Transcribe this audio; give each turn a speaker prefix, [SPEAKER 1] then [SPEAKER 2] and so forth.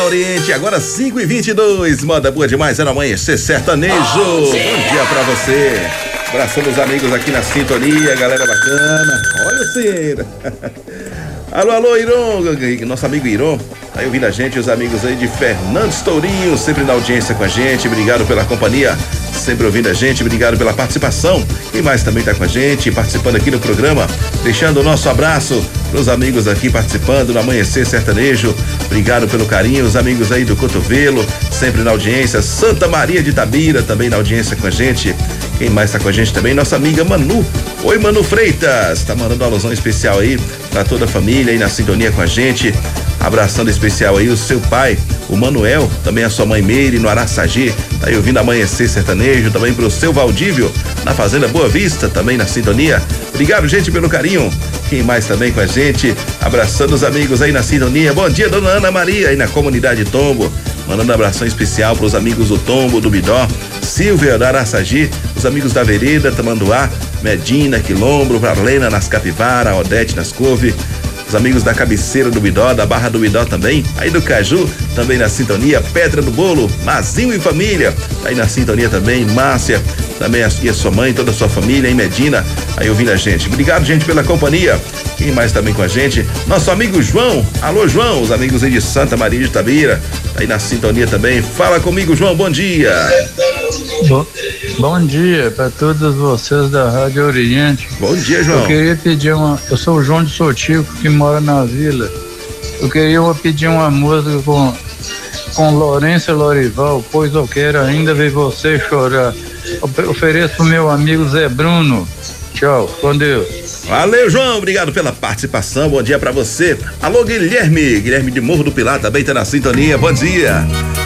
[SPEAKER 1] Oriente, agora 5h22, moda boa demais, é no Amanhecer Sertanejo. Bom dia pra você. Abraçando os amigos aqui na sintonia, galera bacana. Olha assim. Alô, Iron, nosso amigo Iron, tá aí ouvindo a gente, os amigos aí de Fernando Tourinho, sempre na audiência com a gente, obrigado pela companhia, sempre ouvindo a gente, obrigado pela participação. Quem mais também tá com a gente, participando aqui no programa, deixando o nosso abraço pros amigos aqui participando no Amanhecer Sertanejo, obrigado pelo carinho, os amigos aí do Cotovelo, sempre na audiência, Santa Maria de Itabira também na audiência com a gente. Quem mais tá com a gente também? Nossa amiga Manu. Oi, Manu Freitas, tá mandando uma alusão especial aí pra toda a família aí na sintonia com a gente, abraçando especial aí o seu pai, o Manuel, também a sua mãe Meire no Araçagi, tá aí ouvindo Amanhecer Sertanejo, também pro seu Valdívio na Fazenda Boa Vista, também na sintonia. Obrigado, gente, pelo carinho. Quem mais também com a gente, abraçando os amigos aí na sintonia. Bom dia, dona Ana Maria, aí na comunidade Tombo, mandando um abração especial pros amigos do Tombo, do Bidó, Silvia da Araçagi, os amigos da Vereda, Tamanduá, Medina, Quilombo, Varlena nas Capivara, Odete nas Couve, os amigos da Cabeceira do Bidó, da Barra do Bidó também, aí do Caju, também na sintonia, Pedra do Bolo, Mazinho e família, aí na sintonia também, Márcia, também e a sua mãe, toda a sua família em Medina, aí ouvindo a gente. Obrigado, gente, pela companhia. Quem mais também com a gente? Nosso amigo João. Alô, João, os amigos aí de Santa Maria de Itabira, aí na sintonia também. Fala comigo, João, bom dia.
[SPEAKER 2] Bom dia para todos vocês da Rádio Oriente.
[SPEAKER 1] Bom dia, João.
[SPEAKER 2] Eu queria pedir eu sou o João de Sotico, que mora na vila. Eu queria pedir uma música com Lourenço Lorival, pois eu quero ainda ver você chorar. Ofereço pro meu amigo Zé Bruno. Tchau, com Deus.
[SPEAKER 1] Valeu, João, obrigado pela participação, bom dia pra você. Alô, Guilherme de Morro do Pilar também tá na sintonia, bom dia.